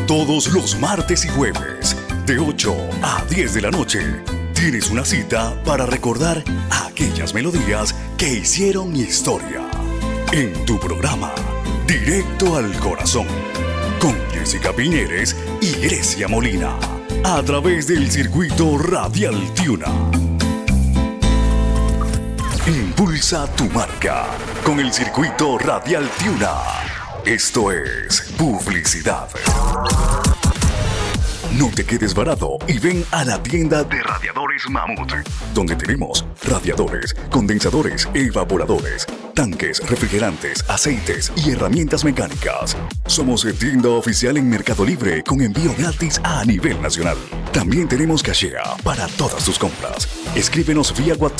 Todos los martes y jueves, de 8 a 10 de la noche, tienes una cita para recordar aquellas melodías que hicieron historia. En tu programa, Directo al Corazón, con Jessica Piñeres y Grecia Molina, a través del circuito Radial Tiuna. Impulsa tu marca con el circuito Radial Tiuna. Esto es publicidad. No te quedes varado y ven a la tienda de Radiadores Mamut, donde tenemos radiadores, condensadores, evaporadores, tanques, refrigerantes, aceites y herramientas mecánicas. Somos tienda oficial en Mercado Libre con envío gratis a nivel nacional. También tenemos cachea para todas tus compras. Escríbenos vía WhatsApp